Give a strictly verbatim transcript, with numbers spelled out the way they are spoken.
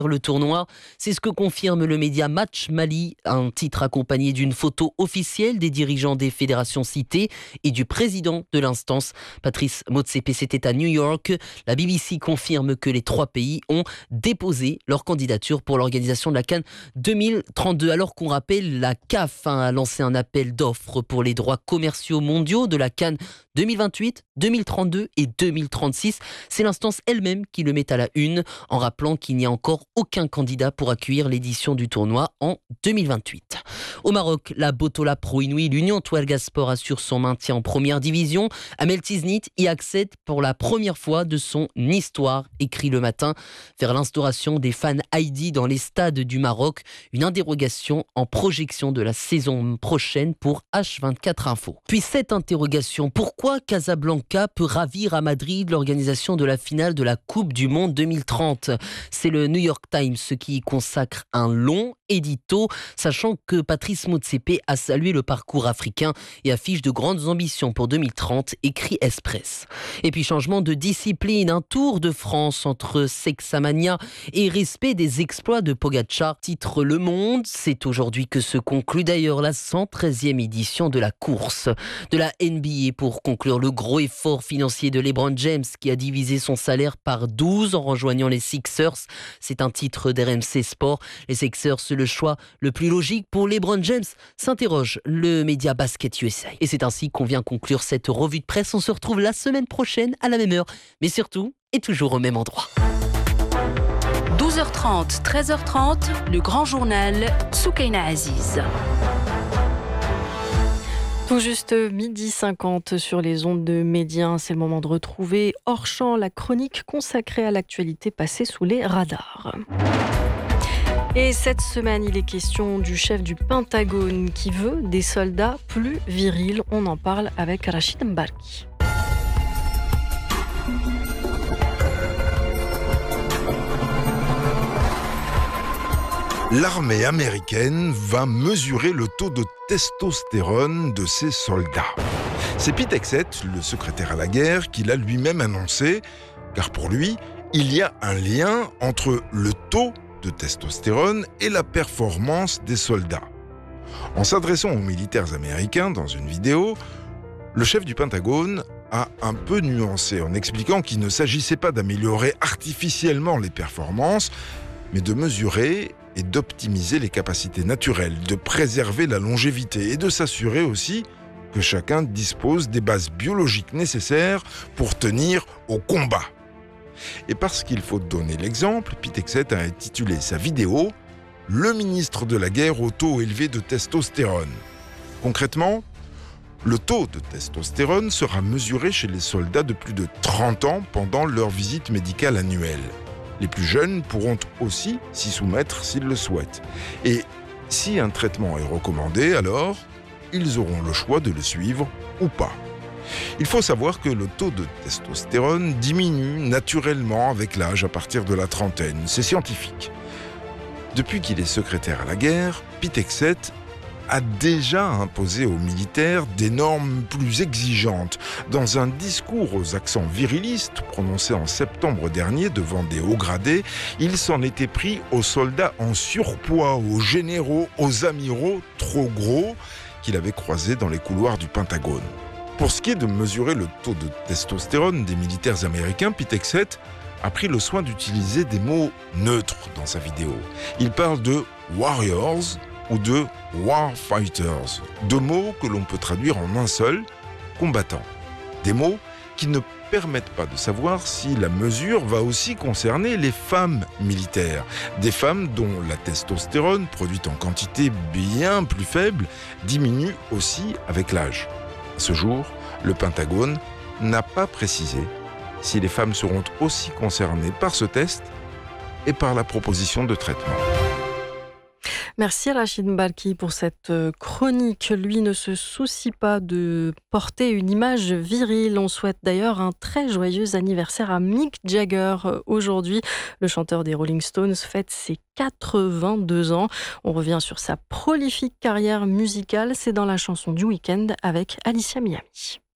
le tournoi. C'est ce que confirme le média Match Mali, un titre accompagné d'une photo officielle des dirigeants des fédérations citées et du président de l'instance, Patrice Motsepe. C'était à New York. La B B C confirme que les trois pays ont déposé leur candidature pour l'organisation de la CAN deux mille trente-deux. Alors qu'on rappelle, la C A F a lancé un appel d'offres pour les droits commerciaux mondiaux de la CAN deux mille vingt-huit, deux mille trente-deux et deux mille trente-six. C'est l'instance elle-même qui le met à la une, en rappelant qu'il n'y a encore aucun candidat pour accueillir l'édition du tournoi en deux mille vingt-huit. Au Maroc, la Botola Pro Inouï, l'Union Touareg Sport assure son maintien en première division. Amel Tiznit y accède pour la première fois de son histoire, écrit Le Matin, vers l'instauration des fans I D dans les stades du Maroc, une interrogation en projection de la saison prochaine pour H vingt-quatre Info. Puis cette interrogation, pourquoi Casablanca peut ravir à Madrid l'organisation de la finale de la Coupe du Monde deux mille trente? C'est le New York Times qui y consacre un long édito, sachant que Patrice Motsepe a salué le parcours africain et affiche de grandes ambitions pour deux mille trente, écrit Express. Et puis changement de discipline, un tour de France entre sexamania et respect des exploits de Pogacar, titre Le Monde. C'est aujourd'hui que se conclut d'ailleurs la cent treizième édition de la course. De la N B A pour conclure le gros effort financier de LeBron James qui a divisé son salaire par douze en rejoignant les Sixers. C'est un titre d'R M C Sport. Les Sixers, le choix le plus logique pour LeBron James, s'interroge le média Basket U S A. Et c'est ainsi qu'on vient conclure cette revue de presse. On se retrouve la semaine prochaine à la même heure, mais surtout et toujours au même endroit. douze heures trente, treize heures trente, le grand journal Soukaina Aziz. Tout juste midi cinquante sur les ondes de Média, c'est le moment de retrouver hors champ la chronique consacrée à l'actualité passée sous les radars. Et cette semaine, il est question du chef du Pentagone qui veut des soldats plus virils. On en parle avec Rachid Mbarki. L'armée américaine va mesurer le taux de testostérone de ses soldats. C'est Pete Hegseth, le secrétaire à la guerre, qui l'a lui-même annoncé, car pour lui, il y a un lien entre le taux de testostérone et la performance des soldats. En s'adressant aux militaires américains dans une vidéo, le chef du Pentagone a un peu nuancé en expliquant qu'il ne s'agissait pas d'améliorer artificiellement les performances, mais de mesurer et d'optimiser les capacités naturelles, de préserver la longévité et de s'assurer aussi que chacun dispose des bases biologiques nécessaires pour tenir au combat. Et parce qu'il faut donner l'exemple, Pete Hegseth a intitulé sa vidéo « Le ministre de la guerre au taux élevé de testostérone ». Concrètement, le taux de testostérone sera mesuré chez les soldats de plus de trente ans pendant leur visite médicale annuelle. Les plus jeunes pourront aussi s'y soumettre s'ils le souhaitent. Et si un traitement est recommandé, alors ils auront le choix de le suivre ou pas. Il faut savoir que le taux de testostérone diminue naturellement avec l'âge à partir de la trentaine. C'est scientifique. Depuis qu'il est secrétaire à la guerre, Pete Hegseth a déjà imposé aux militaires des normes plus exigeantes. Dans un discours aux accents virilistes prononcé en septembre dernier devant des hauts gradés, il s'en était pris aux soldats en surpoids, aux généraux, aux amiraux trop gros qu'il avait croisés dans les couloirs du Pentagone. Pour ce qui est de mesurer le taux de testostérone des militaires américains, Pete Hegseth a pris le soin d'utiliser des mots neutres dans sa vidéo. Il parle de « warriors » ou de « warfighters », deux mots que l'on peut traduire en un seul, « combattant ». Des mots qui ne permettent pas de savoir si la mesure va aussi concerner les femmes militaires. Des femmes dont la testostérone, produite en quantité bien plus faible, diminue aussi avec l'âge. À ce jour, le Pentagone n'a pas précisé si les femmes seront aussi concernées par ce test et par la proposition de traitement. Merci Rachid Mbarki pour cette chronique. Lui ne se soucie pas de porter une image virile. On souhaite d'ailleurs un très joyeux anniversaire à Mick Jagger aujourd'hui. Le chanteur des Rolling Stones fête ses quatre-vingt-deux ans. On revient sur sa prolifique carrière musicale. C'est dans la chanson du week-end avec Alicia Miami.